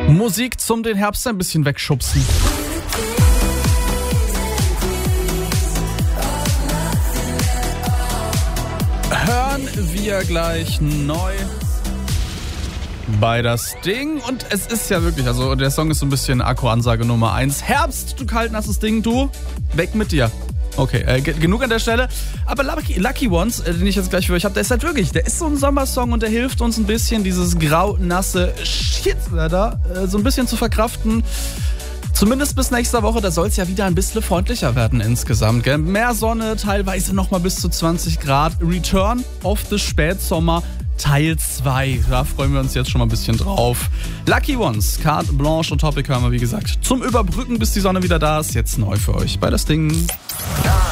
Musik zum den Herbst ein bisschen wegschubsen. Hören wir gleich neu bei das Ding. Und es ist ja wirklich, also der Song ist so ein bisschen Akku-Ansage Nummer 1. Herbst, du kaltnasses Ding, du, weg mit dir. Okay, genug an der Stelle. Aber Lucky Ones, den ich jetzt gleich für euch habe, der ist halt wirklich, der ist so ein Sommersong und der hilft uns ein bisschen, dieses grau-nasse Shitwetter so ein bisschen zu verkraften. Zumindest bis nächster Woche, da soll es ja wieder ein bisschen freundlicher werden insgesamt. Gell? Mehr Sonne, teilweise nochmal bis zu 20 Grad. Return of the Spätsommer Teil 2. Da freuen wir uns jetzt schon mal ein bisschen drauf. Lucky Ones, Carte Blanche und Topic hören wir, wie gesagt, zum Überbrücken, bis die Sonne wieder da ist. Jetzt neu für euch bei das Ding. Ja.